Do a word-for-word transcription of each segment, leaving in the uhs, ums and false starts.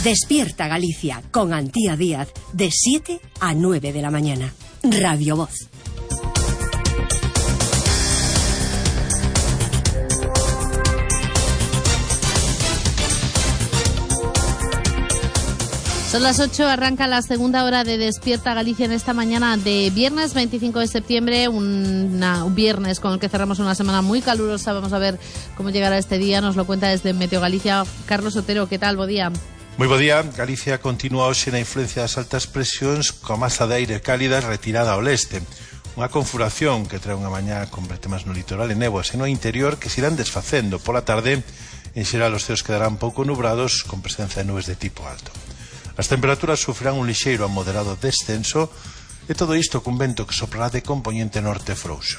Despierta Galicia con Antía Díaz de siete a nueve de la mañana. Radio Voz. Son las ocho, arranca la segunda hora de Despierta Galicia en esta mañana de viernes veinticinco de septiembre, una, un viernes con el que cerramos una semana muy calurosa. Vamos a ver cómo llegará este día, nos lo cuenta desde Meteo Galicia Carlos Otero. ¿Qué tal? Bo día. Moi bo día. Galicia continúa hoxe na influencia das altas presións coa masa de aire cálida retirada ao leste. Unha confuración que trae unha mañá con vertemas no litoral e néboas e no interior que se irán desfacendo. Pola tarde, en xeral, os ceos quedarán pouco nubrados con presencia de nubes de tipo alto. As temperaturas sufrirán un lixeiro a moderado descenso e todo isto cun vento que soprará de componente norte frouxo.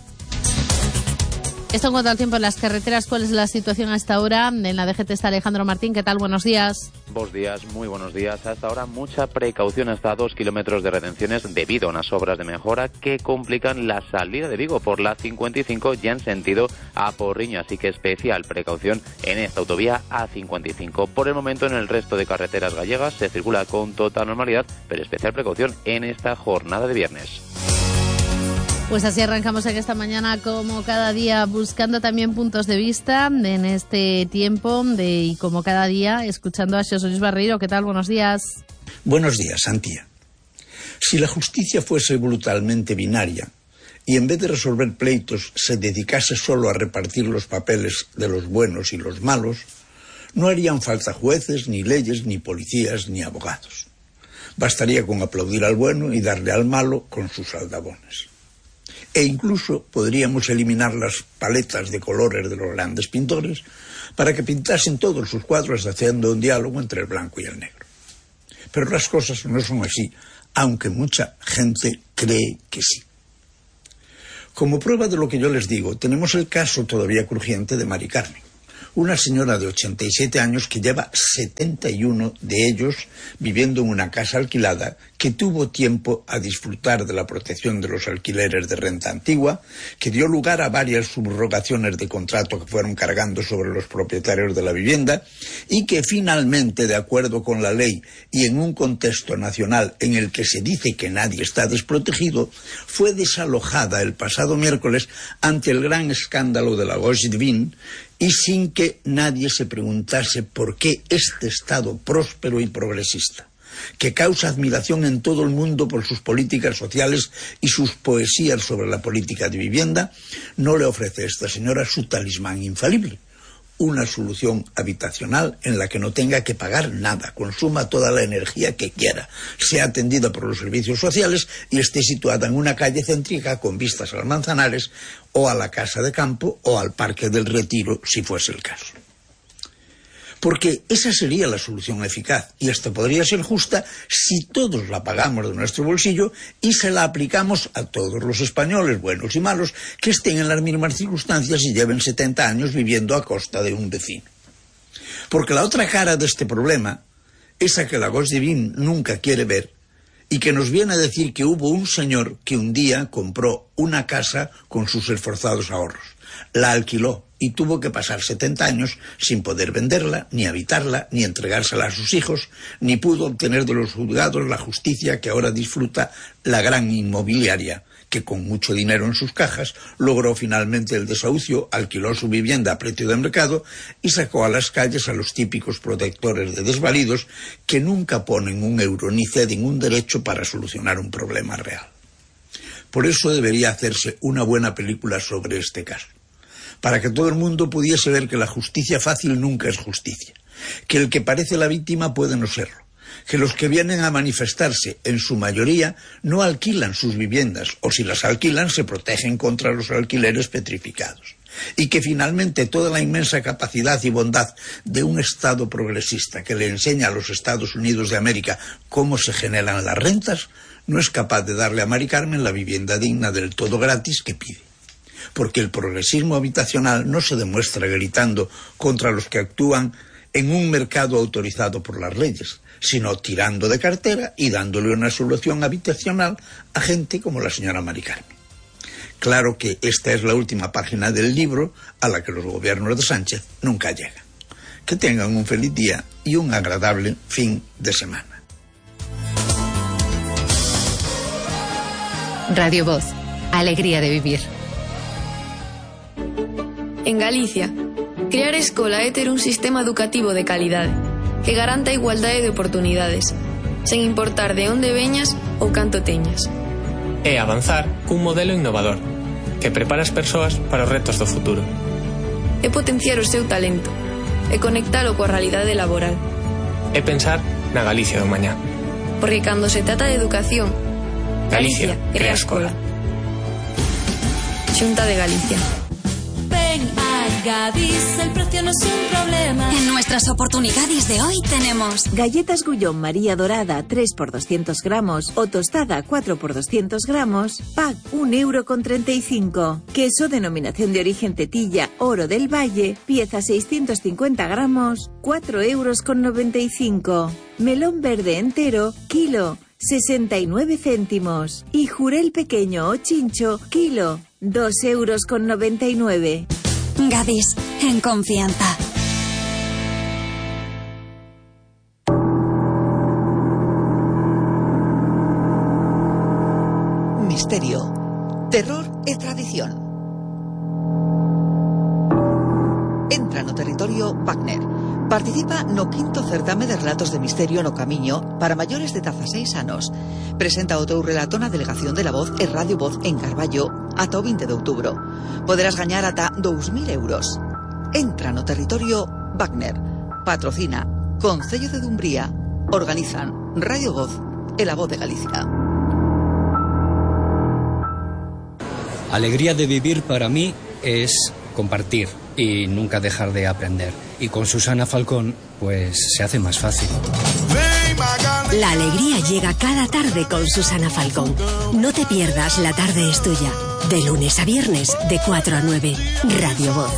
Esto en cuanto al tiempo en las carreteras. ¿Cuál es la situación a esta hora? En la D G T está Alejandro Martín. ¿Qué tal? Buenos días. Buenos días, muy buenos días. Hasta ahora mucha precaución hasta dos kilómetros de retenciones debido a unas obras de mejora que complican la salida de Vigo por la cincuenta y cinco ya en sentido a Porriño. Así que especial precaución en esta autovía A cincuenta y cinco. Por el momento en el resto de carreteras gallegas se circula con total normalidad, pero especial precaución en esta jornada de viernes. Pues así arrancamos en esta mañana, como cada día, buscando también puntos de vista en este tiempo de, y como cada día, escuchando a Xosé Luis Barreiro. ¿Qué tal? Buenos días. Buenos días, Antía. Si la justicia fuese brutalmente binaria y en vez de resolver pleitos se dedicase solo a repartir los papeles de los buenos y los malos, no harían falta jueces, ni leyes, ni policías, ni abogados. Bastaría con aplaudir al bueno y darle al malo con sus aldabones. E incluso podríamos eliminar las paletas de colores de los grandes pintores para que pintasen todos sus cuadros haciendo un diálogo entre el blanco y el negro. Pero las cosas no son así, aunque mucha gente cree que sí. Como prueba de lo que yo les digo, tenemos el caso todavía crujiente de Mari Carmen, una señora de ochenta y siete años que lleva setenta y uno de ellos viviendo en una casa alquilada, que tuvo tiempo a disfrutar de la protección de los alquileres de renta antigua, que dio lugar a varias subrogaciones de contrato que fueron cargando sobre los propietarios de la vivienda y que finalmente, de acuerdo con la ley y en un contexto nacional en el que se dice que nadie está desprotegido, fue desalojada el pasado miércoles ante el gran escándalo de la Gauche Divine y sin que nadie se preguntase por qué este Estado próspero y progresista, que causa admiración en todo el mundo por sus políticas sociales y sus poesías sobre la política de vivienda, no le ofrece a esta señora su talismán infalible, una solución habitacional en la que no tenga que pagar nada, consuma toda la energía que quiera, sea atendida por los servicios sociales y esté situada en una calle céntrica con vistas al Manzanares o a la Casa de Campo o al Parque del Retiro, si fuese el caso. Porque esa sería la solución eficaz, y esta podría ser justa si todos la pagamos de nuestro bolsillo y se la aplicamos a todos los españoles, buenos y malos, que estén en las mismas circunstancias y lleven setenta años viviendo a costa de un vecino. Porque la otra cara de este problema, esa que la Gauche Divine nunca quiere ver, y que nos viene a decir que hubo un señor que un día compró una casa con sus esforzados ahorros, la alquiló y tuvo que pasar setenta años sin poder venderla, ni habitarla, ni entregársela a sus hijos, ni pudo obtener de los juzgados la justicia que ahora disfruta la gran inmobiliaria, que con mucho dinero en sus cajas logró finalmente el desahucio, alquiló su vivienda a precio de mercado y sacó a las calles a los típicos protectores de desvalidos que nunca ponen un euro ni ceden un derecho para solucionar un problema real. Por eso debería hacerse una buena película sobre este caso, para que todo el mundo pudiese ver que la justicia fácil nunca es justicia, que el que parece la víctima puede no serlo, que los que vienen a manifestarse, en su mayoría, no alquilan sus viviendas, o si las alquilan se protegen contra los alquileres petrificados, y que finalmente toda la inmensa capacidad y bondad de un Estado progresista que le enseña a los Estados Unidos de América cómo se generan las rentas, no es capaz de darle a Mari Carmen la vivienda digna del todo gratis que pide. Porque el progresismo habitacional no se demuestra gritando contra los que actúan en un mercado autorizado por las leyes, sino tirando de cartera y dándole una solución habitacional a gente como la señora Mari Carmen. Claro que esta es la última página del libro a la que los gobiernos de Sánchez nunca llegan. Que tengan un feliz día y un agradable fin de semana. Radio Voz, alegría de vivir. En Galicia, crear escola é ter un sistema educativo de calidade que garanta a igualdade de oportunidades, sen importar de onde veñas ou canto teñas. É avanzar cun modelo innovador que prepara as persoas para os retos do futuro. É potenciar o seu talento e conectalo coa realidade laboral. É pensar na Galicia do mañá. Porque cando se trata de educación, Galicia, Galicia crea escola. Xunta de Galicia. Ven a Gadis, el precio no es un problema. En nuestras oportunidades de hoy tenemos galletas Gullón María Dorada tres por doscientos gramos o tostada cuatro por doscientos gramos, pack un euro con treinta y cinco. Queso denominación de origen Tetilla Oro del Valle, pieza seiscientos cincuenta gramos, cuatro euros con noventa y cinco. Melón verde entero, kilo, sesenta y nueve céntimos. Y jurel pequeño o chincho, kilo, dos euros con noventa y nueve. Gadis, en confianza. Misterio, terror e tradición. Entra no territorio Wagner. Participa no quinto certame de relatos de misterio no Camiño para maiores de dieciséis anos. Presenta o teu relato na Delegación de la Voz e Radio Voz en Carballo ata o vinte de outubro. Poderás gañar ata dous mil euros. Entra no territorio Wagner. Patrocina Concello de Dumbría. Organizan Radio Voz e la Voz de Galicia. Alegría de vivir para mí es compartir y nunca dejar de aprender. Y con Susana Falcón, pues se hace más fácil. La alegría llega cada tarde con Susana Falcón. No te pierdas La Tarde es Tuya. De lunes a viernes, de cuatro a nueve. Radio Voz.